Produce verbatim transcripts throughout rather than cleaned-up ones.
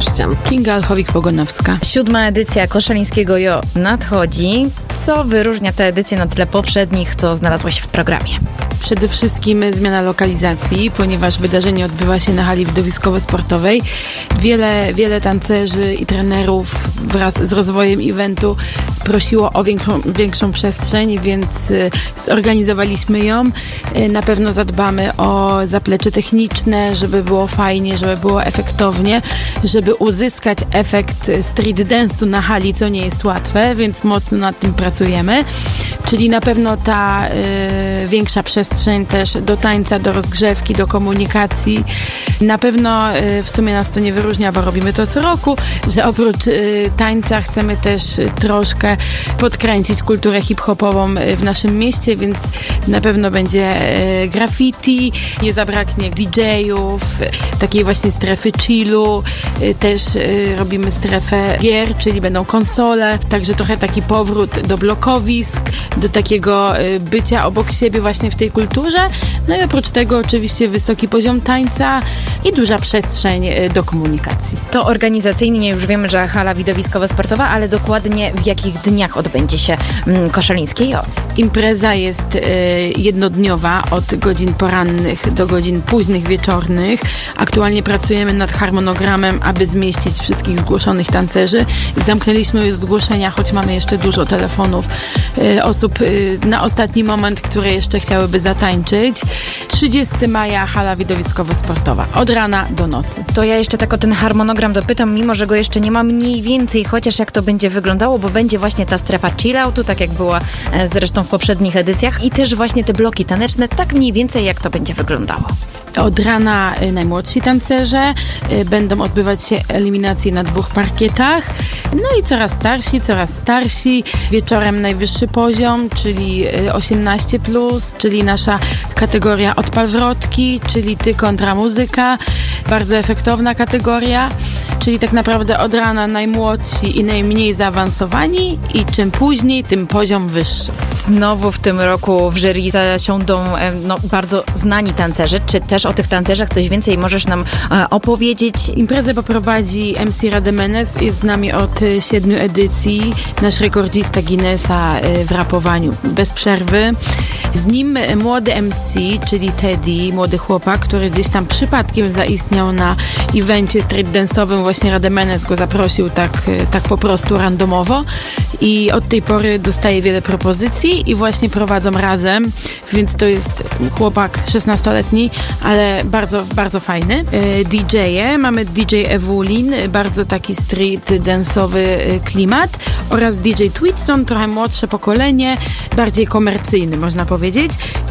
gościem. Kinga Olchowik-Pogonowska. Siódma edycja Koszalińskiego Jo nadchodzi. Co wyróżnia tę edycję na tle poprzednich, co znalazło się w programie? Przede wszystkim zmiana lokalizacji, ponieważ wydarzenie odbywa się na hali widowiskowo-sportowej. Wiele, wiele tancerzy i trenerów wraz z rozwojem eventu prosiło o większą, większą przestrzeń, więc zorganizowaliśmy ją. Na pewno zadbamy o zaplecze techniczne, żeby było fajnie, żeby było efektownie, żeby uzyskać efekt street dance'u na hali, co nie jest łatwe, więc mocno nad tym pracujemy. Czyli na pewno ta y, większa przestrzeń też do tańca, do rozgrzewki, do komunikacji. Na pewno y, w sumie nas to nie wyróżnia, bo robimy to co roku, że oprócz y, tańca chcemy też y, troszkę podkręcić kulturę hip-hopową y, w naszym mieście, więc na pewno będzie y, graffiti, nie zabraknie D J-ów, y, takiej właśnie strefy chillu, y, też y, robimy strefę gier, czyli będą konsole, także trochę taki powrót do blokowisk, do takiego bycia obok siebie właśnie w tej kulturze. No i oprócz tego oczywiście wysoki poziom tańca i duża przestrzeń do komunikacji. To organizacyjnie już wiemy, że hala widowiskowo-sportowa, ale dokładnie w jakich dniach odbędzie się Koszalińskie Jo? Impreza jest y, jednodniowa od godzin porannych do godzin późnych wieczornych. Aktualnie pracujemy nad harmonogramem, aby zmieścić wszystkich zgłoszonych tancerzy. Zamknęliśmy już zgłoszenia, choć mamy jeszcze dużo telefonów y, osób y, na ostatni moment, które jeszcze chciałyby zatańczyć. trzydziestego maja hala widowiskowo-sportowa. Od rana do nocy. To ja jeszcze tak o ten harmonogram dopytam, mimo że go jeszcze nie ma mniej więcej, chociaż jak to będzie wyglądało, bo będzie właśnie ta strefa chilloutu, tak jak była zresztą w poprzednich edycjach i też właśnie te bloki taneczne, tak mniej więcej jak to będzie wyglądało. Od rana najmłodsi tancerze, będą odbywać się eliminacje na dwóch parkietach, no i coraz starsi, coraz starsi. Wieczorem najwyższy poziom, czyli osiemnaście plus, czyli nasza kategoria odpalwrotki, czyli ty kontra muzyka. Bardzo efektowna kategoria, czyli tak naprawdę od rana najmłodsi i najmniej zaawansowani i czym później, tym poziom wyższy. Znowu w tym roku w jury zasiądą no, bardzo znani tancerzy. Czy też o tych tancerzach coś więcej możesz nam e, opowiedzieć? Imprezę poprowadzi M C Rademenes, jest z nami od siedmiu edycji, nasz rekordzista Guinnessa w rapowaniu bez przerwy. Z nim młody M C, czyli Teddy, młody chłopak, który gdzieś tam przypadkiem zaistniał na evencie street dance'owym, właśnie Rademenes go zaprosił tak, tak po prostu randomowo i od tej pory dostaje wiele propozycji i właśnie prowadzą razem, więc to jest chłopak szesnastoletni, ale bardzo, bardzo fajny. D J-e, mamy D J Ewulin, bardzo taki street dance'owy klimat oraz D J Twitson, trochę młodsze pokolenie, bardziej komercyjny można powiedzieć.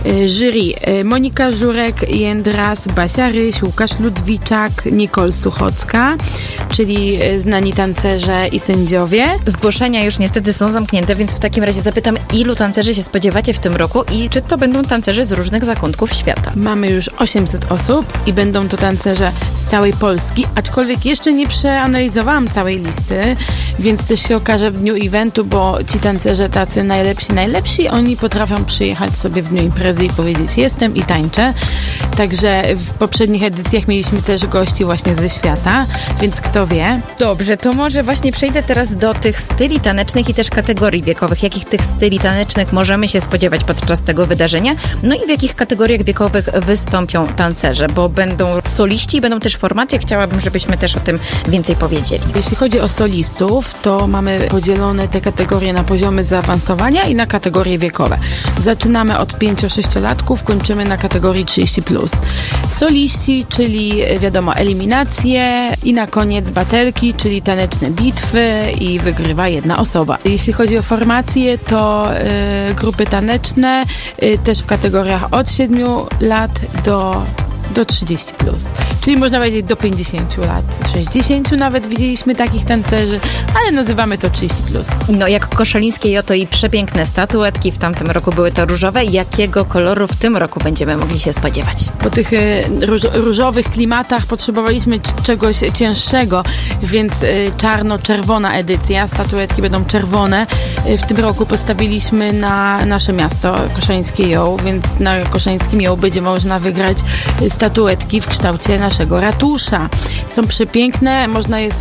Jury Monika Żurek, Jędras, Basia Ryś, Łukasz Ludwiczak, Nicole Suchocka, czyli znani tancerze i sędziowie. Zgłoszenia już niestety są zamknięte, więc w takim razie zapytam, ilu tancerzy się spodziewacie w tym roku i czy to będą tancerzy z różnych zakątków świata? Mamy już osiemset osób i będą to tancerze z całej Polski, aczkolwiek jeszcze nie przeanalizowałam całej listy, więc też się okaże w dniu eventu, bo ci tancerze tacy najlepsi, najlepsi, oni potrafią przyjechać sobie w dniu imprezy i powiedzieć jestem i tańczę. Także w poprzednich edycjach mieliśmy też gości właśnie ze świata, więc kto wie. Dobrze, to może właśnie przejdę teraz do tych styli tanecznych i też kategorii wiekowych. Jakich tych styli tanecznych możemy się spodziewać podczas tego wydarzenia? No i w jakich kategoriach wiekowych wystąpią tancerze, bo będą soliści i będą też formacje. Chciałabym, żebyśmy też o tym więcej powiedzieli. Jeśli chodzi o solistów, to mamy podzielone te kategorie na poziomy zaawansowania i na kategorie wiekowe. Zaczynamy od pięcio-sześciolatków, kończymy na kategorii trzydzieści plus. Soliści, czyli wiadomo eliminacje i na koniec batelki, czyli taneczne bitwy i wygrywa jedna osoba. Jeśli chodzi o formacje, to y, grupy taneczne y, też w kategoriach od siedmiu lat do do trzydziestu plus. Czyli można powiedzieć do pięćdziesięciu lat, sześćdziesięciu nawet widzieliśmy takich tancerzy, ale nazywamy to trzydzieści plus. No jak Koszalińskie Jo, to i przepiękne statuetki, w tamtym roku były to różowe. Jakiego koloru w tym roku będziemy mogli się spodziewać? Po tych y, róż, różowych klimatach potrzebowaliśmy c- czegoś cięższego, więc y, czarno-czerwona edycja, statuetki będą czerwone. Y, w tym roku postawiliśmy na nasze miasto, Koszalińskie Jo, więc na Koszalińskim Jo będzie można wygrać y, statuetki w kształcie naszego ratusza. Są przepiękne, można je sobie